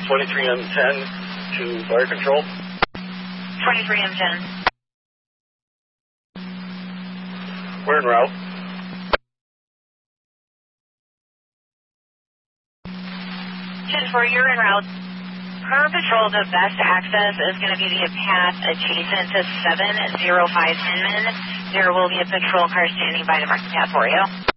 23M10 to fire control. 23M10. We're en route. 10-4, you're en route. Per patrol, the best access is going to be the path adjacent to 705 Inman. There will be a patrol car standing by to mark the path for you.